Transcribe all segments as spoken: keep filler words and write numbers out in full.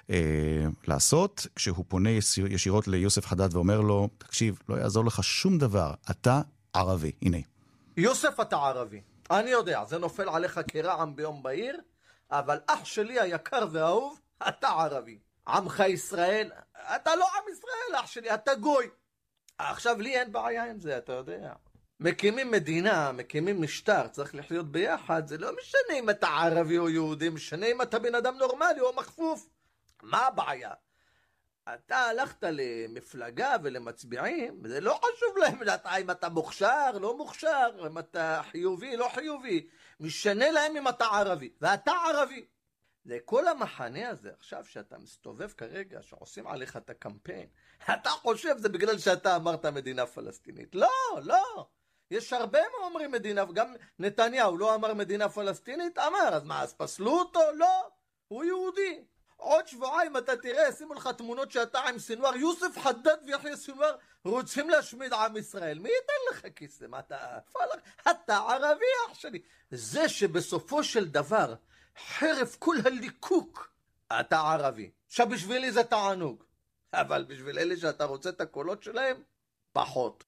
אה, לעשות, כשהוא פונה ישירות ליוסף חדד ואומר לו, תקשיב, לא יעזור לך שום דבר, אתה ערבי. הנה. יוסף, אתה ערבי. אני יודע, זה נופל עליך כרעם ביום בהיר, אבל אח שלי היקר והאהוב, אתה ערבי. עמך ישראל, אתה לא עם ישראל, אח שלי, אתה גוי. עכשיו לי אין בעיה עם זה, אתה יודע. מקימים מדינה, מקימים משטר, צריך לחיות ביחד, זה לא משנה אם אתה ערבי או יהודי, משנה אם אתה בן אדם נורמלי או מחפוף. מה הבעיה? אתה הלכת למפלגה ולמצביעים, זה לא חשוב להם אם אתה מוכשר, לא מוכשר, אם אתה חיובי, לא חיובי. משנה להם אם אתה ערבי, ואתה ערבי. זה כל המחנה הזה, עכשיו שאתה מסתובב כרגע, שעושים עליך את הקמפיין, אתה חושב זה בגלל שאתה אמרת מדינה פלסטינית. לא, לא. יש הרבה מאומרים מדינה, גם נתניהו לא אמר מדינה פלסטינית, אמר, אז מה, אז פסלו אותו? לא, הוא יהודי. עוד שבועיים אתה תראה, שימו לך תמונות שאתה עם סינואר, יוסף חדד ויחיה סינואר רוצים להשמיד עם ישראל. מי ייתן לך כיסא? מה אתה... אתה ערבי, אח שלי. זה שבסופו של דבר, חרף כל הליקוק, אתה ערבי. שבשבילי זה תענוג. אבל בשביל אלה שאתה רוצה את הקולות שלהם, פחות.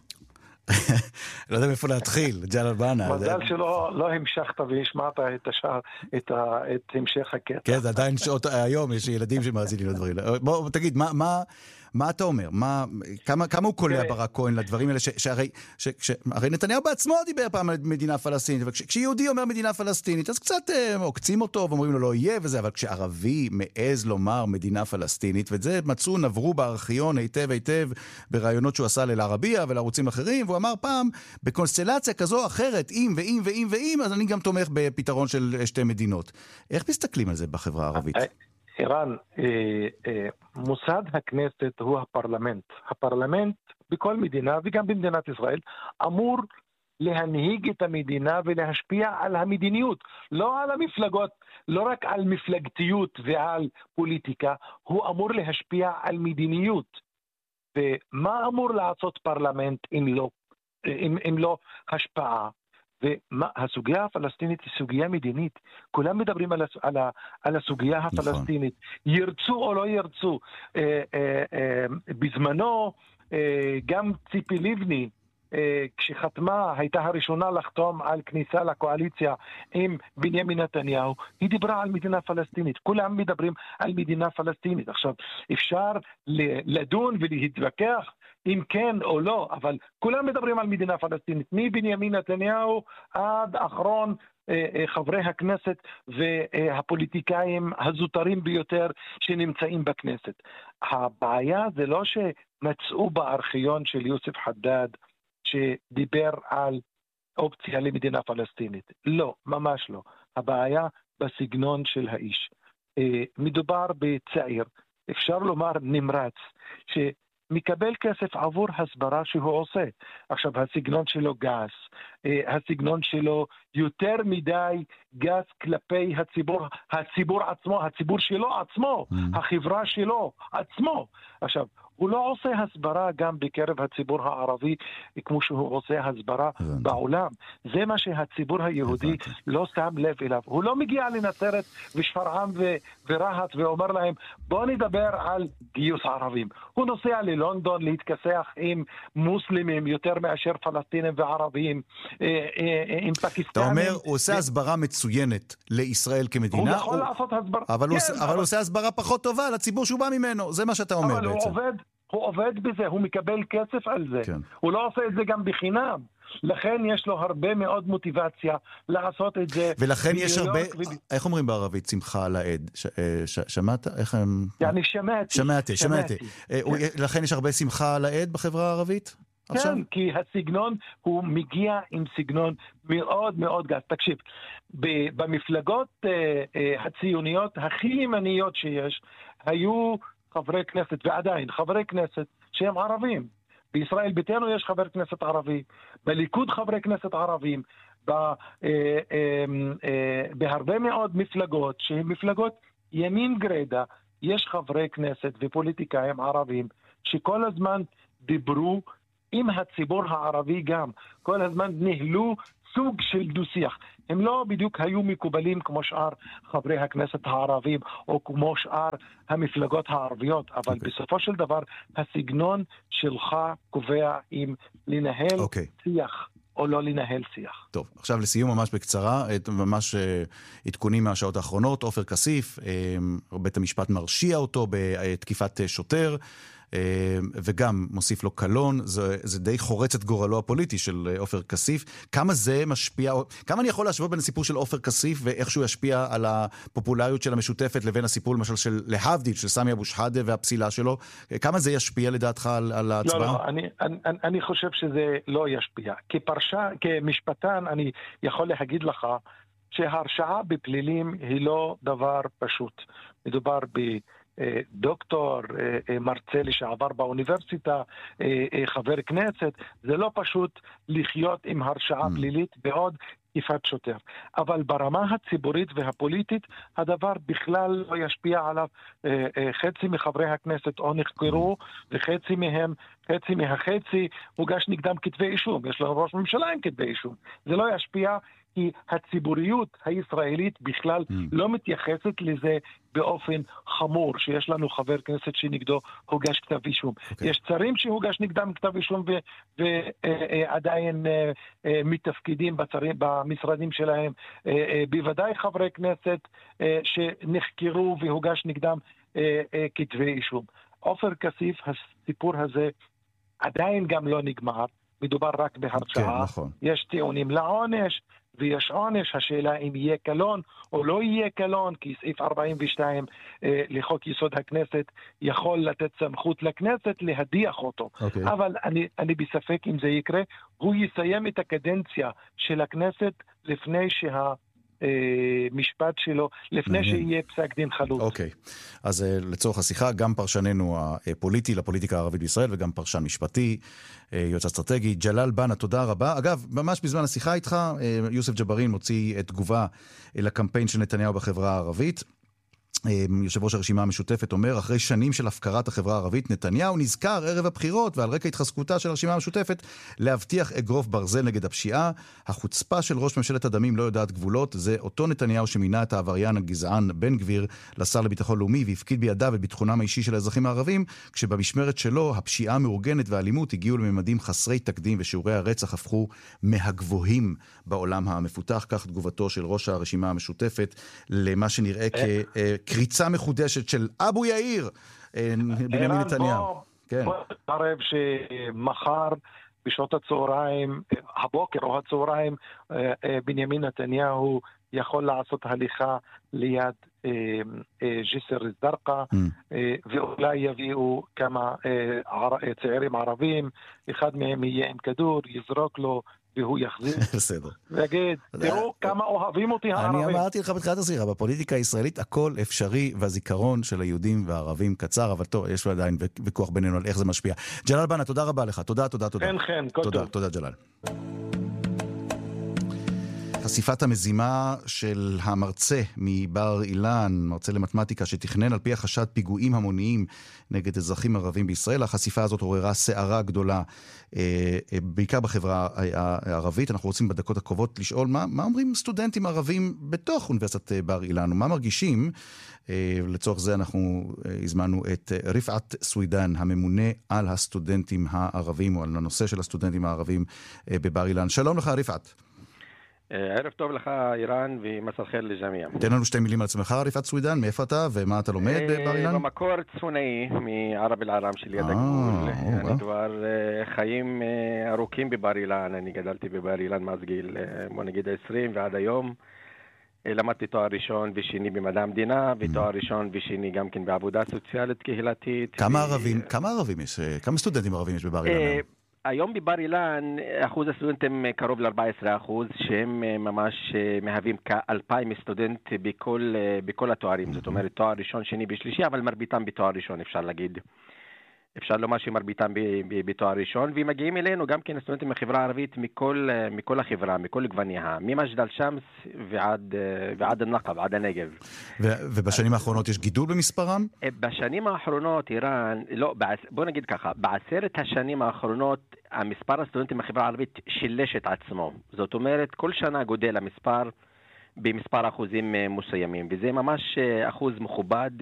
לא יודע מאיפה להתחיל, ג'לאל בנה. מזל שלא לא המשכת והשמעת את השאר, את, ה, את המשך הקטע. כן, זה עדיין שעות, היום יש ילדים שמאזינים לדברים. בוא, תגיד, מה, מה, מה אתה אומר? מה, כמה, כמה הוא קולע ברק כהן לדברים האלה, ש, שהרי, ש, ש, הרי נתניהו בעצמו דיבר פעם על מדינה פלסטינית, וכשיהודי אומר מדינה פלסטינית, אז קצת אה, עוקצים אותו ואומרים לו לא יהיה וזה, אבל כשערבי מעז לומר מדינה פלסטינית, ואת זה מצאו, נברו בארכיון היטב היטב, ברעיונות שהוא עשה לאל-ערבייה ולערוצים אחרים, והוא אמר פעם, בקונסטלציה כזו או אחרת, אם ואם ואם ואם, אז אני גם תומך בפתרון של שתי מדינות. איך מסתכלים על זה בחברה הערבית? איראן, מוסד הכנסת הוא הפרלמנט. הפרלמנט בכל מדינה וגם במדינת ישראל אמור להנהיג את המדינה ולהשפיע על המדיניות, לא על המפלגות, לא רק על מפלגתיות ועל פוליטיקה, הוא אמור להשפיע על מדיניות. ומה אמור לעשות פרלמנט אם לא, אם, אם לא השפעה? והסוגיה הפלסטינית היא סוגיה מדינית. כולם מדברים על, על, על הסוגיה הפלסטינית. נכון. ירצו או לא ירצו. אה, אה, אה, בזמנו, אה, גם ציפי לבני, אה, כשחתמה, הייתה הראשונה לחתום על כניסה לקואליציה עם בנימין נתניהו, היא דיברה על מדינה פלסטינית. כולם מדברים על מדינה פלסטינית. עכשיו, אפשר לדון ולהתווכח אם כן או לא, אבל כולם מדברים על מדינה פלסטינית, מבנימין נתניהו עד אחרון חברי הכנסת והפוליטיקאים הזוטרים ביותר שנמצאים בכנסת. הבעיה זה לא שמצאו בארכיון של יוסף חדד שדיבר על אופציה למדינה פלסטינית. לא, ממש לא. הבעיה בסגנון של האיש. מדובר בצעיר, אפשר לומר נמרץ, ש... מקבל כסף עבור הסברה שהוא עושה. עכשיו, הסגנון שלו גס, הסגנון שלו יותר מדי גס כלפי הציבור, הציבור עצמו, הציבור שלו עצמו, mm. החברה שלו עצמו. עכשיו, הוא לא עושה הסברה גם בקרב הציבור הערבי כמו שהוא עושה הסברה הבנתי. בעולם. זה מה שהציבור היהודי הבנתי. לא שם לב אליו. הוא לא מגיע לנצרת ושפרעם ו- ורהט ואומר להם בוא נדבר על גיוס ערבים. הוא נוסע ללונדון להתכסח עם מוסלמים יותר מאשר פלסטינים וערבים, עם פקיסטנים. אתה אומר, הוא עושה הסברה מצוינת לישראל כמדינה. הוא יכול לעשות הסברה. אבל הוא עושה הסברה פחות טובה לציבור שהוא בא ממנו. זה מה שאתה אומר בעצם. אבל הוא עובד הוא עובד בזה, הוא מקבל כסף על זה. כן. הוא לא עושה את זה גם בחינם. לכן יש לו הרבה מאוד מוטיבציה לעשות את זה. ולכן יש הרבה, ו... איך אומרים בערבית, שמחה על העד? ש... ש... שמעת? איך הם... אני שמעתי. שמעתי, שמעתי. כן. לכן יש הרבה שמחה על העד בחברה הערבית? כן, עכשיו? כי הסגנון הוא מגיע עם סגנון מאוד מאוד גס. תקשיב, במפלגות הציוניות הכי ימניות שיש, היו חברי כנסת, ועדיין חברי כנסת שהם ערבים. בישראל ביתנו יש חבר כנסת ערבי, בליכוד חברי כנסת ערבים, בהרבה מאוד מפלגות שהן מפלגות ימין גרדה, יש חברי כנסת ופוליטיקאים ערבים שכל הזמן דיברו עם הציבור הערבי גם, כל הזמן ניהלו סוג של דו-שיח. הם לא בדיוק היו מקובלים כמו שאר חברי הכנסת הערבים או כמו שאר המפלגות הערביות, אבל okay. בסופו של דבר הסגנון שלך קובע אם לנהל okay. שיח או לא לנהל שיח. טוב, עכשיו לסיום ממש בקצרה, ממש עדכונים מהשעות האחרונות, עופר כסיף, בית המשפט מרשיע אותו בתקיפת שוטר, וגם מוסיף לו קלון. זה, זה די חורץ את גורלו הפוליטי של עופר כסיף. כמה זה משפיע, כמה אני יכול להשוות בין הסיפור של עופר כסיף ואיך שהוא ישפיע על הפופולריות של המשותפת לבין הסיפור למשל של להבדיל, של סמי אבו שחאדה והפסילה שלו? כמה זה ישפיע לדעתך על, על ההצבעה? לא, לא, אני, אני, אני חושב שזה לא ישפיע. כפרשה, כמשפטן אני יכול להגיד לך שההרשעה בפלילים היא לא דבר פשוט. מדובר ב... דוקטור, מרצה לשעבר באוניברסיטה, חבר כנסת, זה לא פשוט לחיות עם הרשעה mm. פלילית בעוד תקיפת שוטר. אבל ברמה הציבורית והפוליטית, הדבר בכלל לא ישפיע עליו. חצי מחברי הכנסת או נחקרו, mm. וחצי מהם, חצי מהחצי, הוגש נגדם כתבי אישום. יש לנו ראש ממשלה עם כתבי אישום. זה לא ישפיע כי הציבוריות הישראלית בכלל mm. לא מתייחסת לזה באופן חמור, שיש לנו חבר כנסת שנגדו הוגש כתב אישום. Okay. יש שרים שהוגש נגדם כתב אישום ועדיין מתפקידים בצרים, במשרדים שלהם, בוודאי חברי כנסת שנחקרו והוגש נגדם כתבי אישום. עופר כסיף, הסיפור הזה עדיין גם לא נגמר, מדובר רק בהרשעה. Okay, נכון. יש טיעונים לעונש, ויש עונש, השאלה אם יהיה קלון או לא יהיה קלון, כי סעיף ארבעים ושתיים אה, לחוק יסוד הכנסת יכול לתת סמכות לכנסת להדיח אותו. Okay. אבל אני, אני בספק אם זה יקרה. הוא יסיים את הקדנציה של הכנסת לפני שה... משפט שלו, לפני שיהיה פסק דין חלוט. אוקיי, אז לצורך השיחה, גם פרשננו הפוליטי לפוליטיקה הערבית בישראל, וגם פרשן משפטי, יועץ אסטרטגי, ג'לאל בנה, תודה רבה. אגב, ממש בזמן השיחה איתך, יוסף ג'בארין מוציא את תגובה לקמפיין של נתניהו בחברה הערבית. יושב ראש הרשימה המשותפת אומר, אחרי שנים של הפקרת החברה הערבית, נתניהו נזכר ערב הבחירות ועל רקע התחזקותה של הרשימה המשותפת להבטיח אגרוף ברזל נגד הפשיעה. החוצפה של ראש ממשלת הדמים לא יודעת גבולות. זה אותו נתניהו שמינה את העבריין הגזען בן גביר לשר לביטחון לאומי והפקיד בידיו את ביטחונם האישי של האזרחים הערבים, כשבמשמרת שלו הפשיעה המאורגנת והאלימות הגיעו לממדים חסרי תקדים ושיעורי הרצח הפכו מהגבוהים בעולם המפותח. כך תגובתו של ראש הרשימה המשותפת למה שנראה כ קריצה מחודשת של אבו יאיר, בנימין נתניהו. בוא נתערב שמחר בשעות הצהריים, הבוקר או הצהריים, בנימין נתניהו יכול לעשות הליכה ליד ג'סר א-זרקא, ואולי יביאו כמה צעירים ערבים, אחד מהם יהיה עם כדור, יזרוק לו, והוא יחזיר. בסדר. ויגיד, תראו כמה אוהבים אותי הערבים. אני אמרתי לך בתחילת השיחה, בפוליטיקה הישראלית הכל אפשרי, והזיכרון של היהודים והערבים קצר, אבל טוב, יש עדיין ויכוח בינינו על איך זה משפיע. ג'לאל בנה, תודה רבה לך. תודה, תודה, תודה. כן, כן, כל טוב. תודה, תודה, ג'לאל. חשיפת המזימה של המרצה מבר אילן, מרצה למתמטיקה, שתכנן על פי החשד פיגועים המוניים נגד אזרחים ערבים בישראל. החשיפה הזאת עוררה סערה גדולה, בעיקר בחברה הערבית. אנחנו רוצים בדקות הקרובות לשאול מה, מה אומרים סטודנטים ערבים בתוך אוניברסיטת בר אילן, ומה מרגישים. לצורך זה אנחנו הזמנו את רפעת סווידן, הממונה על הסטודנטים הערבים, או על הנושא של הסטודנטים הערבים בבר אילן. שלום לך רפעת. ערב טוב לך איראן ומסר חיר לג'מיע. תן לנו שתי מילים על עצמך, רפעת סווידן, מאיפה אתה ומה אתה לומד בבר אילן? במקור צפונאי, מערב אל-ערם של יד הגבול. אני כבר חיים ארוכים בבר אילן, אני גדלתי בבר אילן מאז גיל, בוא נגיד עשרים ועד היום. למדתי תואר ראשון ושני במדע המדינה, ותואר ראשון ושני גם כן בעבודה סוציאלית קהילתית. כמה ערבים, כמה ערבים יש, כמה סטודנטים ערבים יש בבר אילן? היום בבר אילן אחוז הסטודנטים קרוב ל-ארבעה עשר אחוז, שהם ממש מהווים כ-אלפיים סטודנט בכל, בכל התוארים. זאת אומרת, תואר ראשון, שני ושלישי, אבל מרביתם בתואר ראשון, אפשר להגיד. אפשר לומר שמרביתם בתואר ראשון, ומגיעים אלינו גם כן סטודנטים מהחברה הערבית מכל, מכל החברה, מכל גווניה, ממג'דל שמס ועד, ועד הנגב, עד הנגב. ו- ובשנים האחרונות יש גידול במספרם? בשנים האחרונות, איראן, לא, בוא נגיד ככה, בעשרת השנים האחרונות, המספר הסטודנטים מהחברה הערבית שילש את עצמו. זאת אומרת, כל שנה גודל המספר במספר אחוזים מסוימים, וזה ממש אחוז מכובד,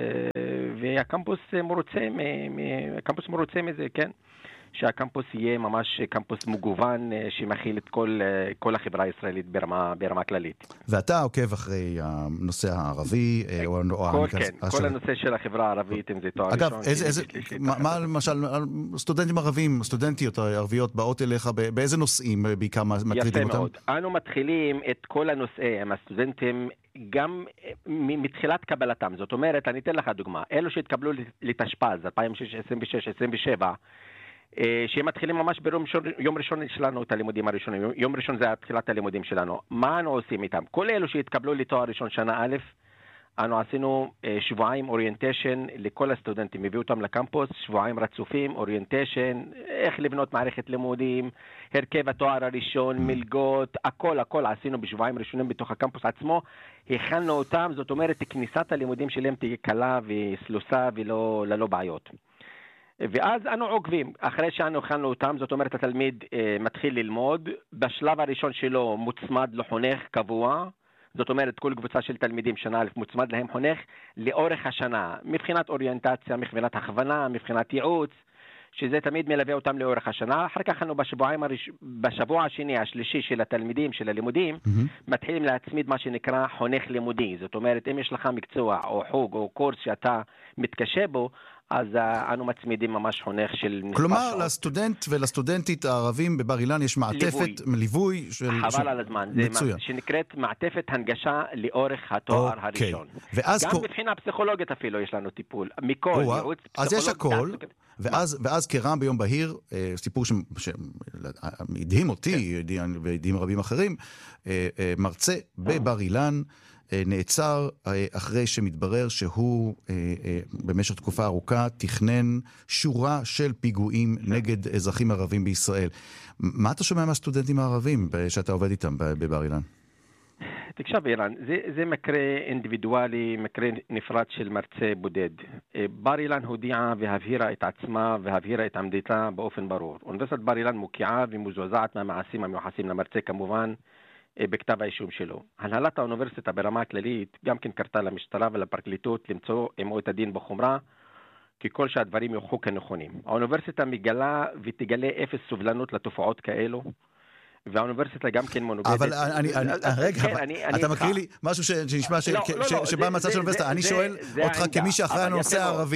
והקמפוס מרוצה, הקמפוס מרוצה מזה, כן? שהקמפוס יהיה ממש קמפוס מגוון שמכיל את כל, כל החברה הישראלית ברמה, ברמה כללית. ואתה עוקב אחרי הנושא הערבי? או, כל, או כן, השל... כל הנושא של החברה הערבית, אם זה תואר אגב, ראשון. איזה, איזה, מה, מה למשל, סטודנטים ערבים, סטודנטיות ערביות באות אליך, באיזה נושאים בעיקר מטרידים אותם? יפה מאוד. אנו מתחילים את כל הנושאים עם הסטודנטים גם מתחילת קבלתם. זאת אומרת, אני אתן לך דוגמה. אלו שהתקבלו לתשפ"ז, אלפיים עשרים ושש עשרים ושבע, שהם מתחילים ממש ביום יום ראשון שלנו את הלימודים הראשונים. יום ראשון זה התחילת הלימודים שלנו. מה אנו עושים איתם? כל אלו שהתקבלו לתואר ראשון שנה א', אנו עשינו שבועיים אוריינטיישן לכל הסטודנטים. הביאו אותם לקמפוס, שבועיים רצופים, אוריינטיישן, איך לבנות מערכת לימודים, הרכב התואר הראשון, מלגות, הכל, הכל עשינו בשבועיים ראשונים בתוך הקמפוס עצמו. הכנו אותם, זאת אומרת, כניסת הלימודים שלהם תהיה קלה וסלוסה ולא ללא בעיות. ואז אנו עוקבים, אחרי שאנו הכנו אותם, זאת אומרת התלמיד אה, מתחיל ללמוד, בשלב הראשון שלו מוצמד לחונך קבוע, זאת אומרת כל קבוצה של תלמידים שנה א' מוצמד להם חונך לאורך השנה, מבחינת אוריינטציה, מבחינת הכוונה, מבחינת ייעוץ, שזה תמיד מלווה אותם לאורך השנה. אחר כך אנו בשבועיים הראש... בשבוע השני, השלישי של התלמידים, של הלימודים, mm-hmm. מתחילים להצמיד מה שנקרא חונך לימודי, זאת אומרת אם יש לך מקצוע או חוג או קורס שאתה מתקשה בו, אז אנו מצמידים ממש חונך של... כלומר, לסטודנט ולסטודנטית הערבים בבר אילן יש מעטפת, ליווי של... חבל על הזמן. זה שנקראת מעטפת הנגשה לאורך התואר הראשון. גם מבחינה פסיכולוגית אפילו יש לנו טיפול. מכל ייעוץ פסיכולוג... אז יש הכל, ואז כרם ביום בהיר, סיפור שהדהים אותי, והדהים רבים אחרים, מרצה בבר אילן, נעצר אחרי שמתברר שהוא במשך תקופה ארוכה תכנן שורה של פיגועים נגד אזרחים ערבים בישראל. מה אתה שומע מהסטודנטים הערבים שאתה עובד איתם בבר אילן? תקשב אילן, זה, זה מקרה אינדיבידואלי, מקרה נפרד של מרצה בודד. בר אילן הודיעה והבהירה את עצמה והבהירה את עמדתה באופן ברור. אוניברסיטת בר אילן מוקיעה ומזועזעת מהמעשים המיוחסים למרצה כמובן, בכתב האישום שלו. הנהלת האוניברסיטה ברמה הכללית גם כן קרתה למשטרה ולפרקליטות למצוא עמו את הדין בחומרה, ככל שהדברים יוכחו כנכונים. האוניברסיטה מגלה ותגלה אפס סובלנות לתופעות כאלו, והאוניברסיטה גם כן מונוגדת. אבל אני, רגע, אתה מקריא לי משהו שנשמע שבא מצד של האוניברסיטה. אני שואל אותך כמי שאחראי הנושא הערבי.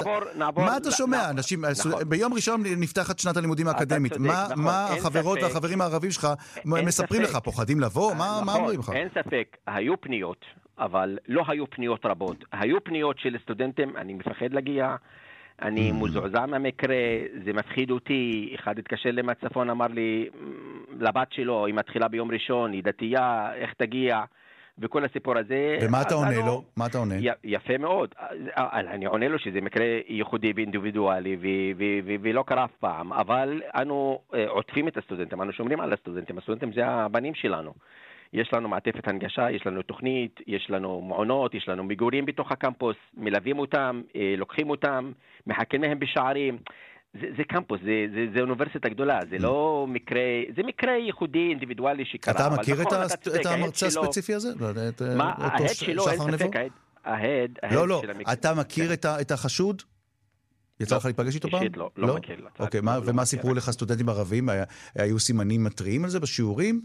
מה אתה שומע? ביום ראשון נפתחת שנת הלימודים האקדמית. מה החברות והחברים הערבים שלך מספרים לך? פוחדים לבוא? מה אומרים לך? אין ספק, היו פניות, אבל לא היו פניות רבות. היו פניות של סטודנטים, אני מפחד להגיע, אני מוזעזע מהמקרה, זה מפחיד אותי. אחד התקשר לי מהצפון, אמר לי, לבת שלו, היא מתחילה ביום ראשון, היא דתייה, איך תגיע, וכל הסיפור הזה. ומה אתה עונה לו? מה אתה עונה? יפה מאוד. אני עונה לו שזה מקרה ייחודי ואינדיבידואלי, ולא קרה אף פעם, אבל אנו עוטפים את הסטודנטים, אנו שומרים על הסטודנטים, הסטודנטים זה הבנים שלנו. יש לנו מעטפת הנגשה, יש לנו תוכנית, יש לנו מעונות, יש לנו מגורים בתוך הקמפוס, מלווים אותם, לוקחים אותם, מחכים להם בשערים. זה, זה קמפוס, זה, זה, זה אוניברסיטה גדולה, זה לא מקרה, זה מקרה ייחודי, אינדיבידואלי שקרה. אתה מכיר את, נכון, את המרצה הספציפי הזה? מה, ההד שלו, אין ספק, ההד, ההד לא, לא, אתה מכיר את החשוד? יצא לך להיפגש איתו פעם? אישית לא, לא מכיר. אוקיי, ומה סיפרו לך סטודנטים ערבים? היו סימנים מטריים על זה בשיעורים?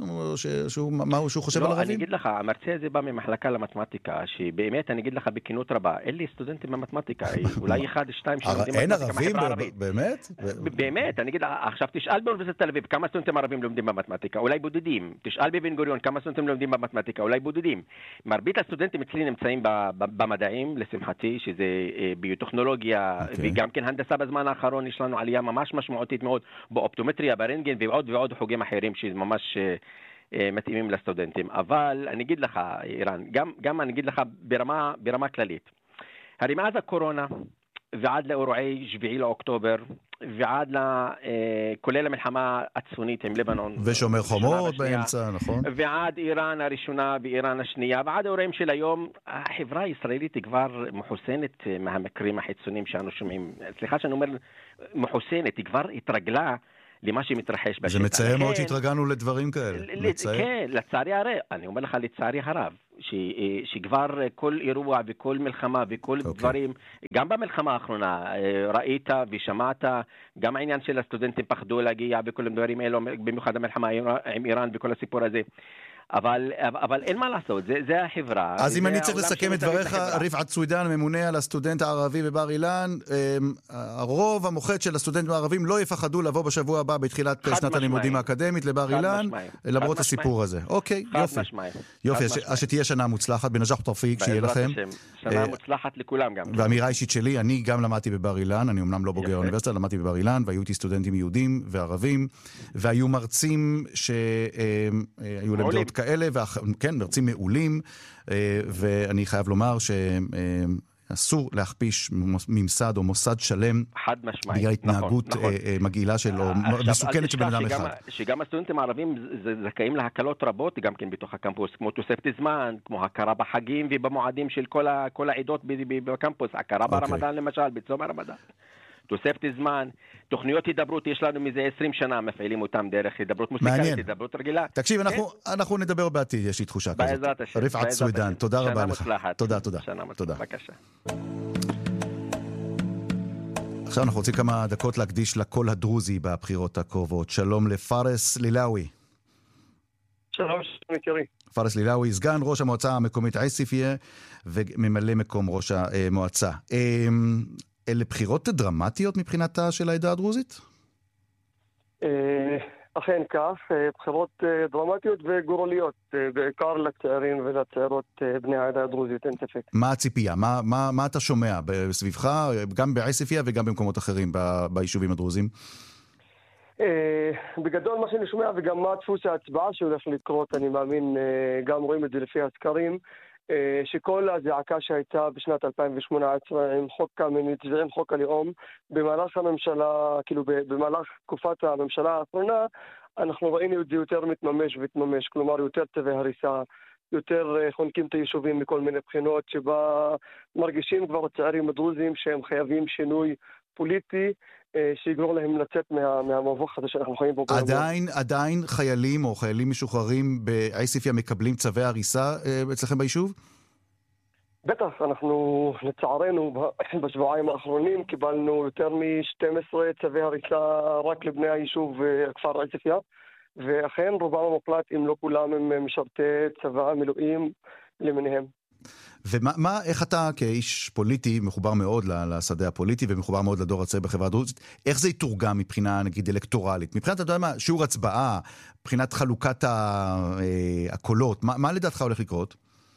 מה שהוא חושב על ערבים? לא, אני אגיד לך, המרצה הזה בא ממחלקה למתמטיקה, שבאמת, אני אגיד לך בכנות רבה, אין לי סטודנטים במתמטיקה, אולי אחד, שתיים, שלומדים מתמטיקה בחברה הערבית. באמת? באמת, אני אגיד לך, עכשיו תשאל באוניברסיטת תל אביב, כמה סטודנטים ערבים לומדים במתמטיקה? אולי בודדים. תשאל בבן גוריון, כמה סטודנטים לומדים במתמטיקה? אולי בודדים. מרבית הסטודנטים אצלי נמצאים במדעים, לשמחתי, שזה ביוטכנולוגיה וגם כן הנדסה. בזמן האחרון יש לנו עלייה ממש משמעותית מאוד באופטומטריה, ברנטגן ועוד ועוד חוגים אחרים שממש מתאימים לסטודנטים. אבל אני אגיד לך, אירן, גם, גם אני אגיד לך ברמה, ברמה כללית. הרי מאז הקורונה ועד לאירועי שביעי לאוקטובר, ועד ל... כולל המלחמה הצפונית עם לבנון. ושומר חומות באמצע, נכון? ועד איראן הראשונה ואיראן השנייה, ועד האירועים של היום, החברה הישראלית היא כבר מחוסנת מהמקרים החיצוניים שאנו שומעים. סליחה שאני אומר מחוסנת, היא כבר התרגלה למה שמתרחש בשטח. זה מצער מאוד שהתרגלנו לדברים כאלה. כן, לצערי הרב, אני אומר לך לצערי הרב, שכבר כל אירוע וכל מלחמה וכל דברים, גם במלחמה האחרונה, ראית ושמעת, גם העניין של הסטודנטים פחדו להגיע וכל הדברים האלו, במיוחד המלחמה עם איראן וכל הסיפור הזה. אבל, אבל אין מה לעשות, זה, זה החברה. אז אם אני צריך לסכם את דבריך, רפעת סוידן, ממונה על הסטודנט הערבי בבר אילן, הרוב המוחץ של הסטודנטים הערבים לא יפחדו לבוא בשבוע הבא בתחילת שנת הלימודים האקדמית לבר אילן, למרות הסיפור הזה. אוקיי, יופי. יופי, אז שתהיה שנה מוצלחת, בנג'אח תרפיק, שיהיה לכם. שנה מוצלחת לכולם גם. ואמירה אישית שלי, אני גם למדתי בבר אילן, אני אמנם לא בוגר האוניברסיטה, למדתי בבר אילן, והיו איתי סטודנטים יהודים וערבים, והיו מרצים שהיו למדות כאלה, וכן, מרצים מעולים, ואני חייב לומר שאסור להכפיש ממסד או מוסד שלם בגלל התנהגות מגעילה של, או מסוכנת של בן אדם אחד. שגם הסטודנטים הערבים זכאים להקלות רבות, גם כן בתוך הקמפוס, כמו תוספת זמן, כמו הכרה בחגים ובמועדים של כל העדות בקמפוס, הכרה ברמדאן למשל, בצום הרמדאן. תוספת זמן, תוכניות הידברות, יש לנו מזה עשרים שנה, מפעילים אותם דרך הידברות מוסיקלית, הידברות רגילה. תקשיב, אנחנו נדבר בעתיד, יש לי תחושה כזאת. בעזרת השם. רפעת סוידן, תודה רבה לך. תודה, תודה. שנה מוצלחת, בבקשה. עכשיו אנחנו רוצים כמה דקות להקדיש לקול הדרוזי בבחירות הקרובות. שלום לפארס לילאווי. שלום, מכירי. פארס לילאווי, סגן ראש המועצה המקומית עסיפיה, וממלא מקום ראש המועצה. אלה בחירות דרמטיות מבחינתה של העדה הדרוזית? אכן כך, בחירות דרמטיות וגורליות, בעיקר לצעירים ולצעירות בני העדה הדרוזית, אין ספק. מה הציפייה? מה, מה, מה אתה שומע בסביבך, גם בעסיפיה וגם במקומות אחרים ביישובים הדרוזים? בגדול מה שאני שומע וגם מה דפוס ההצבעה שהולך לקרות, אני מאמין, גם רואים את זה לפי הסקרים, שכל הזעקה שהייתה בשנת אלפיים ושמונה עשרה עם חוק קמיניץ ועם חוק הלאום, במהלך הממשלה, כאילו במהלך תקופת הממשלה האחרונה, אנחנו ראינו את זה יותר מתממש והתממש, כלומר יותר צווי הריסה, יותר חונקים את היישובים מכל מיני בחינות, שבה מרגישים כבר הצעירים הדרוזים שהם חייבים שינוי פוליטי, שיגרור להם לצאת מה, מהמבוך הזה שאנחנו חיים בו. עדיין, עדיין חיילים או חיילים משוחררים בעסיפיה מקבלים צווי הריסה אצלכם ביישוב? בטח, אנחנו לצערנו בשבועיים האחרונים קיבלנו יותר מ-שתים עשרה צווי הריסה רק לבני היישוב הכפר עסיפיה, ואכן רובם המוחלט, אם לא כולם, הם משרתי צבא מילואים למיניהם. ומה, מה, איך אתה כאיש פוליטי מחובר מאוד לשדה הפוליטי ומחובר מאוד לדור הצעיר בחברה הדרוזית, איך זה יתורגם מבחינה נגיד אלקטורלית? מבחינת, אתה יודע מה, שיעור הצבעה, מבחינת חלוקת הקולות, מה, מה לדעתך הולך לקרות?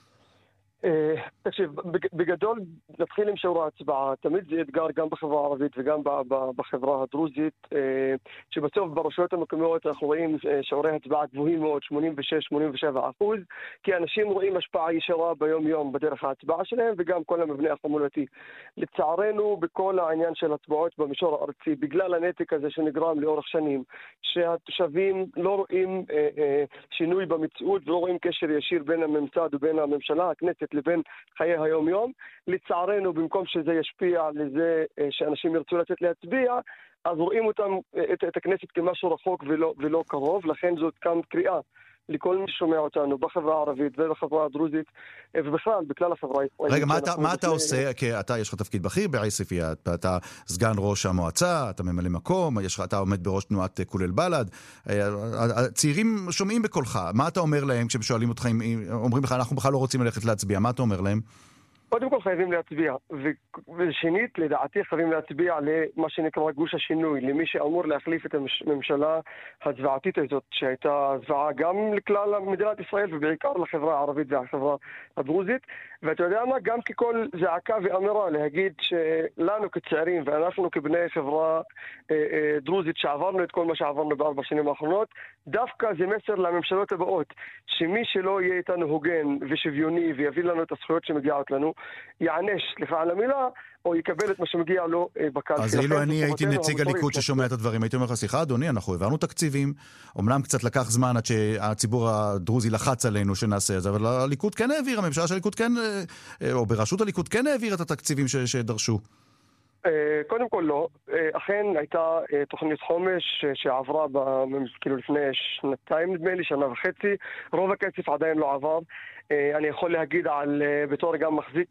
תקשיב, בגדול נתחיל עם שיעור ההצבעה. תמיד זה אתגר גם בחברה הערבית וגם בחברה הדרוזית, שבסוף ברשויות המקומיות אנחנו רואים שיעורי הצבעה גבוהים מאוד, שמונים ושש שמונים ושבע אחוז, כי אנשים רואים השפעה ישירה ביום יום בדרך ההצבעה שלהם וגם כל המבנה החמולתי. לצערנו בכל העניין של הצבעות במישור הארצי, בגלל הנתק הזה שנגרם לאורך שנים, שהתושבים לא רואים שינוי במציאות ולא רואים קשר ישיר בין הממסד ובין הממשלה, הכנסת, לבין חיי היום-יום. לצערנו, במקום שזה ישפיע לזה שאנשים ירצו לצאת להצביע, אז רואים אותם, את, את הכנסת כמשהו רחוק ולא, ולא קרוב. לכן זאת כאן קריאה לכל מי ששומע אותנו בחברה הערבית ובחברה הדרוזית, ובכלל, בכלל החברה הישראלית. רגע, מה אתה, מה אתה עושה? כי אתה, יש לך תפקיד בכיר בעסיפיה, אתה, אתה סגן ראש המועצה, אתה ממלא מקום, יש לך, אתה עומד בראש תנועת כולל בל"ד. הצעירים שומעים בקולך. מה אתה אומר להם כשהם שואלים אותך, אומרים לך, אנחנו בכלל לא רוצים ללכת להצביע, מה אתה אומר להם? קודם כל חייבים להצביע, ושנית, לדעתי חייבים להצביע למה שנקרא גוש השינוי, למי שאמור להחליף את הממשלה הזוועתית הזאת, שהייתה זוועה גם לכלל מדינת ישראל ובעיקר לחברה הערבית והחברה הדרוזית. ואתה יודע מה, גם ככל זעקה ואמירה להגיד שלנו כצעירים ואנחנו כבני חברה אה, אה, דרוזית שעברנו את כל מה שעברנו בארבע שנים האחרונות, דווקא זה מסר לממשלות הבאות, שמי שלא יהיה איתנו הוגן ושוויוני ויביא לנו את הזכויות שמגיעות לנו, יענש, סליחה על המילה, או יקבל את מה שמגיע לו בקלפי. אז אילו אני הייתי נציג הליכוד ששומע את הדברים, הייתי אומר לך, סליחה אדוני, אנחנו העברנו תקציבים, אומנם קצת לקח זמן עד שהציבור הדרוזי לחץ עלינו שנעשה את זה, אבל הליכוד כן העביר, הממשלה של הליכוד כן, או בראשות הליכוד כן העביר את התקציבים שדרשו. קודם כל לא, אכן הייתה תוכנית חומש שעברה כאילו לפני שנתיים נדמה לי, שנה וחצי, רוב הכסף עדיין לא עבר. אני יכול להגיד על, בתור גם מחזיק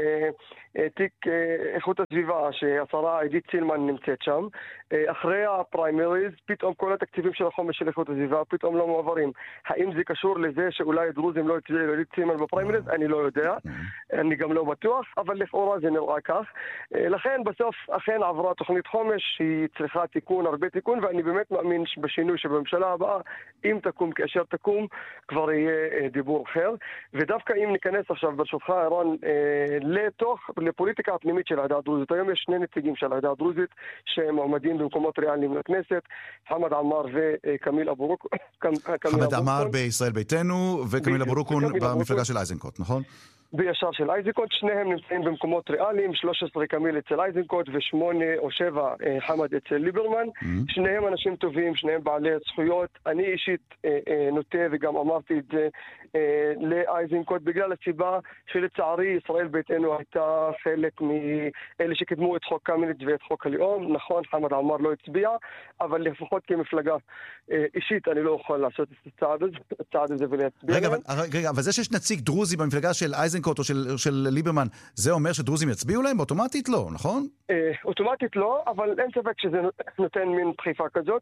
תיק איכות הסביבה, שהשרה עידית סילמן נמצאת שם. אחרי הפריימריז, פתאום כל התקציבים של החומש של איכות הסביבה פתאום לא מועברים. האם זה קשור לזה שאולי דרוזים לא הצביעו לעידית סילמן בפריימריז? אני לא יודע. אני גם לא בטוח, אבל לכאורה זה נראה כך. לכן בסוף אכן עברה תוכנית חומש, היא צריכה תיקון, הרבה תיקון, ואני באמת מאמין בשינוי שבממשלה הבאה, אם תקום, כאשר תקום, כבר יהיה דיבור אחר. ודווקא אם ניכנס עכשיו ברשותך, אירון, לתוך, לפוליטיקה הפנימית של העדה הדרוזית. היום יש שני נציגים של העדה הדרוזית שמועמדים במקומות ריאליים לכנסת, חמד עמאר וקמיל אבו רוקון. חמד עמאר בישראל ביתנו וקמיל אבו רוקון במפלגה של איזנקוט, נכון? בישר של איזנקוט, שניהם נמצאים במקומות ריאליים, שלוש עשרה קמיל אצל איזנקוט ושמונה או שבע חמד אצל ליברמן. Mm-hmm. שניהם אנשים טובים, שניהם בעלי זכויות. אני אישית אה, אה, נוטה וגם אמרתי את זה אה, לאיזנקוט, בגלל הסיבה שלצערי ישראל ביתנו הייתה חלק מאלה שקידמו את חוק קמיניץ ואת חוק הלאום. נכון, חמד עמאר לא הצביע, אבל לפחות כמפלגה אה, אישית אני לא יכול לעשות את הצעד הזה, הצעד הזה ולהצביע. רגע, אבל, רגע, אבל זה שיש נציג דרוזי במפלגה של איזנקוט או של, של ליברמן, זה אומר שדרוזים יצביעו להם? אוטומטית לא, נכון? אה, אוטומטית לא, אבל אין ספק שזה נותן מין דחיפה כזאת.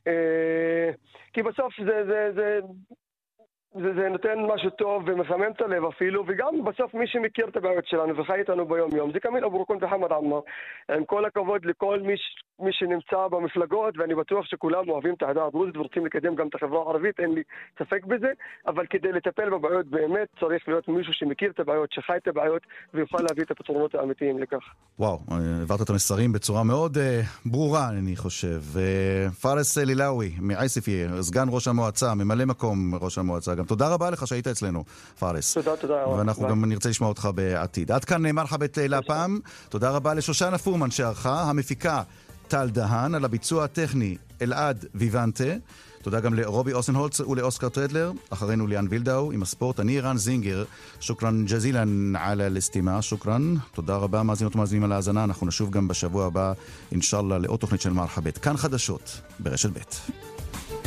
אה, כי בסוף זה, זה, זה, זה, זה נותן משהו טוב ומחמם את הלב אפילו, וגם בסוף מי שמכיר את הבעיות שלנו וחי איתנו ביום יום, זה קמיל אבו רוקון וחמד עמאר. עם כל הכבוד לכל מי, מי שנמצא במפלגות, ואני בטוח שכולם אוהבים את העדה הדרוזית ורוצים לקדם גם את החברה הערבית, אין לי ספק בזה, אבל כדי לטפל בבעיות באמת צריך להיות מישהו שמכיר את הבעיות, שחי את הבעיות, ויוכל להביא את הפתרונות האמיתיים לכך. וואו, העברת את המסרים בצורה מאוד uh, ברורה, אני חושב. Uh, פארס לילאווי, מעסיפיה, סגן ראש המועצה, ממלא מקום ראש המועצה. גם תודה רבה לך שהיית אצלנו, פארס. תודה, תודה. ואנחנו ביי. גם נרצה לשמוע אותך בעתיד. עד כאן מרחבת להפעם. תודה רבה לשושנה פורמן שערכה, המפיקה טל דהן, על הביצוע הטכני אלעד ויבנטה. תודה גם לרובי אוסנהולץ ולאוסקר טרדלר. אחרינו ליאן וילדאו עם הספורט. אני אירן זינגר. שוקרן ג'זילן על הלסטימה. שוקרן. תודה רבה מאזינות ומאזינים על ההאזנה. אנחנו נשוב גם בשבוע הבא, אינשאללה, לעוד תוכנית של מרחבת. כאן חדשות ברשת ב'.